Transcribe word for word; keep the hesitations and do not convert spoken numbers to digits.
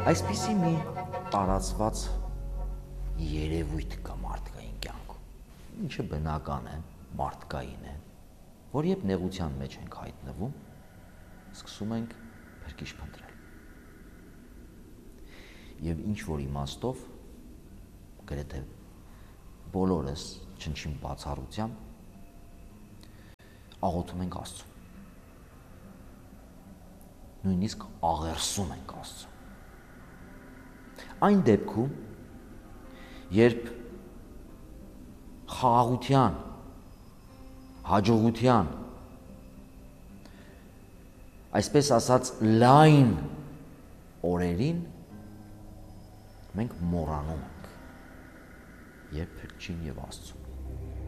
Այսպիսի մի տարածված երևույթ կա մարդկային կյանքում, ինչը բնական է, մարդկային է, որ երբ նեղության մեջ ենք հայտնվում, սկսում ենք փրկիչ փնտրել։ Եվ ինչ-որ իմաստով, գրեթե բոլորս չնչին բացառությամբ, աղոթում ենք Աստծուն։ Նույնիսկ աղերսում ենք Աստծուն։ Այն դեպքում, երբ խաղաղության, հաջողության, այսպես ասած լայն օրերին մենք մոռանում ենք երբ Փրկչին եւ Աստծուն։